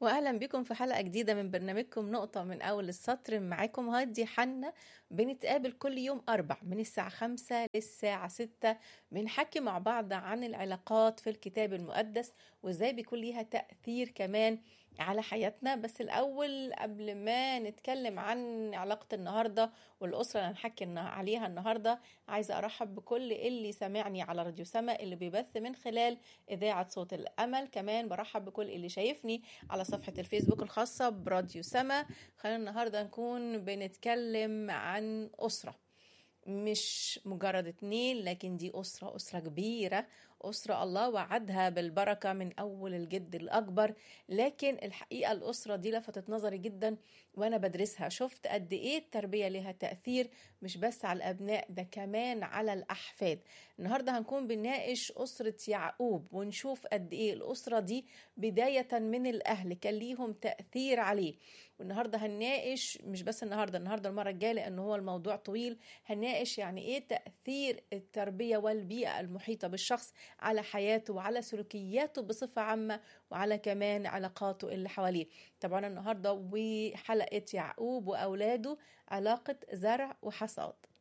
واهلا بكم في حلقه جديده من برنامجكم نقطه من اول السطر. معاكم هادي حنا. بنتقابل كل يوم اربع من الساعه 5 للساعه 6. بنحكي مع بعض عن العلاقات في الكتاب المقدس وازاي بيكون ليها تاثير كمان على حياتنا. بس الاول قبل ما نتكلم عن علاقه النهارده والاسره اللي هنحكي عليها النهارده، عايزه ارحب بكل اللي سامعني على راديو سما اللي بيبث من خلال اذاعه صوت الامل. كمان برحب بكل اللي شايفني على صفحة الفيسبوك الخاصة براديو سما. خلينا النهاردة نكون بنتكلم عن أسرة، مش مجرد اتنين، لكن دي أسرة كبيرة، أسرة الله وعدها بالبركة من أول الجد الأكبر. لكن الحقيقة الأسرة دي لفتت نظري جدا وأنا بدرسها. شفت قد إيه التربية لها تأثير مش بس على الأبناء، ده كمان على الأحفاد. النهاردة هنكون بنناقش أسرة يعقوب ونشوف قد إيه الأسرة دي بداية من الأهل كان ليهم تأثير عليه. والنهاردة هنناقش مش بس النهاردة المرة الجاية لأن هو الموضوع طويل، هنناقش يعني إيه تأثير التربية والبيئة المحيطة بالشخص على حياته وعلى سلوكياته بصفة عامة وعلى كمان علاقاته اللي حواليه. طبعا النهاردة وحلقة يعقوب وأولاده علاقة زرع وحصاد.